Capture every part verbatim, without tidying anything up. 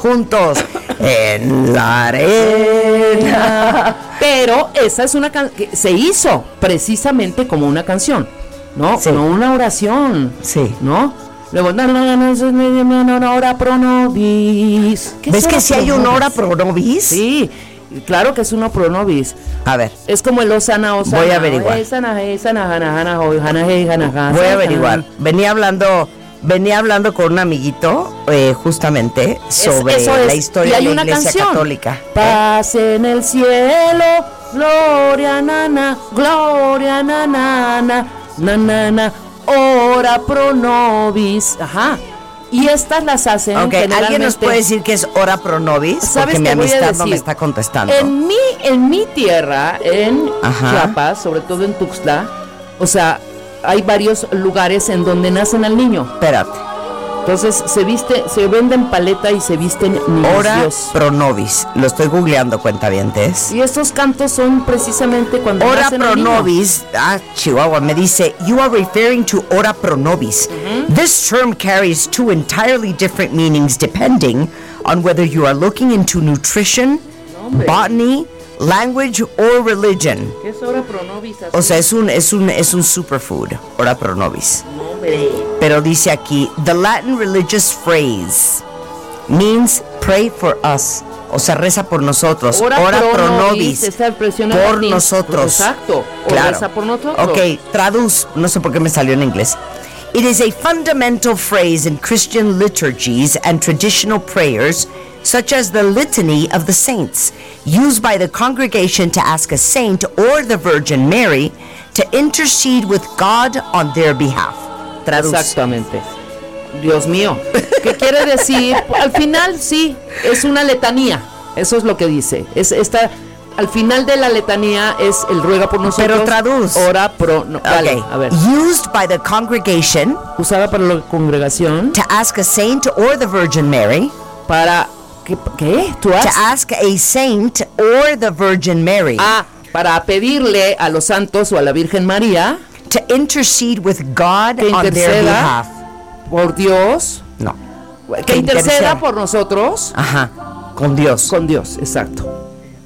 juntos en la arena. Pero esa es una canción que se hizo precisamente como una canción, ¿no? Sí. No una oración. Sí. ¿No? Luego, no, no, no, no, no, no, ora pro nobis. ¿Ves que si hay un ora pro nobis? Sí, claro que es uno pro nobis. A ver. Es como el Osana, Osana. Voy a averiguar. Voy a averiguar. Venía hablando, venía hablando con un amiguito, eh, justamente, sobre es, es. la historia de la Iglesia canción. Católica. Paz en el cielo, gloria nana, gloria nanana, nanana, ora pro nobis. Ajá. Y estas las hacen. Ok, ¿alguien nos puede decir qué es ora pro nobis? ¿Sabes Porque mi qué voy a amistad decir? no me está contestando. En mi, en mi tierra, en Ajá. Chiapas, sobre todo en Tuxtla, o sea, hay varios lugares en donde nacen al niño. Espérate. Entonces se viste, se venden paleta y se visten niños Ora Dios. pro nobis. Lo estoy googleando, cuentavientes. Y estos cantos son precisamente cuando Ora nacen pro al niño. nobis, ah, Chihuahua, me dice, you are referring to ora pro nobis. Mm-hmm. This term carries two entirely different meanings depending on whether you are looking into nutrition, Hombre. botany, language, or religion. ¿Qué es ora pro nobis? Así? O sea, es un, es un, es un superfood, ora pro nobis. Hombre. Pero dice aquí, the Latin religious phrase means pray for us. O sea, reza por nosotros. Ora, Ora pro, pro nobis, nobis. esa expresión en Por latín. nosotros. Exacto. O Claro. reza por nosotros. Ok, traduz. No sé por qué me salió en inglés. It is a fundamental phrase in Christian liturgies and traditional prayers, such as the Litany of the Saints, used by the congregation to ask a saint or the Virgin Mary to intercede with God on their behalf. Traduz. Exactamente. Dios mío. ¿Qué quiere decir? Al final sí, es una letanía. Eso es lo que dice. Es esta, al final de la letanía es el ruega por nosotros. Pero traduz. Ora pro. No, dale, Okay. a ver. Used by the congregation Usada para la congregación. to ask a saint or the Virgin Mary. Para. ¿Qué? ¿Qué? ¿Tú To has? ask a saint or the Virgin Mary. Ah, para pedirle a los santos o a la Virgen María. To intercede with God Que on their interceda. behalf. Por Dios. No. Que interceda por nosotros. Ajá. Con Dios. Con Dios, exacto.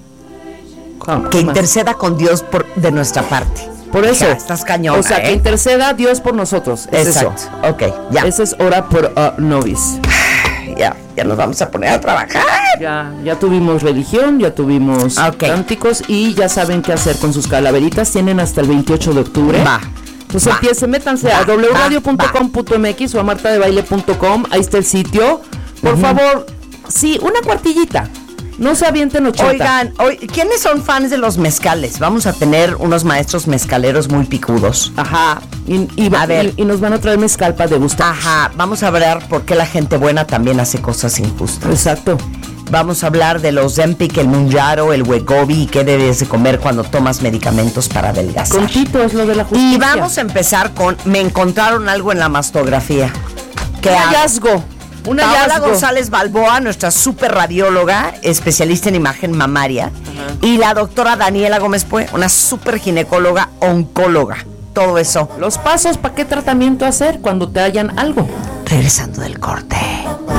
¿Cómo? Que ¿Qué más? interceda con Dios por, de nuestra parte. Por eso. Hija, estás cañona, O sea, que ¿eh? interceda Dios por nosotros. Es Exacto. eso. Ok, ya. Esa es ora por uh, nobis. ya. Ya nos vamos a poner a trabajar. Ya, ya tuvimos religión, ya tuvimos Ok. cánticos y ya saben qué hacer con sus calaveritas. Tienen hasta el veintiocho de octubre. Va. Entonces Va. empiecen, métanse Va, a doble u radio punto com punto m x o a marta de baile punto com. Ahí está el sitio. Por Uh-huh. favor, sí, una cuartillita. No se avienten ochenta. Oigan, hoy, ¿quiénes son fans de los mezcales? Vamos a tener unos maestros mezcaleros muy picudos. Ajá. Y, y, va- A ver. y, y nos van a traer mezcal para degustar. Ajá, vamos a hablar por qué la gente buena también hace cosas injustas. Exacto. Vamos a hablar de los Zempic, el Munjaro, el Wegovy y qué debes de comer cuando tomas medicamentos para adelgazar. Con Tito es lo de la justicia. Y vamos a empezar con, me encontraron algo en la mastografía. ¿Qué Un hago? hallazgo. Un Paola hallazgo. González Balboa, nuestra super radióloga, especialista en imagen mamaria, y la doctora Daniela Gómez Pue, una super ginecóloga oncóloga. Todo eso. Los pasos para qué tratamiento hacer cuando te hayan algo. Regresando del corte.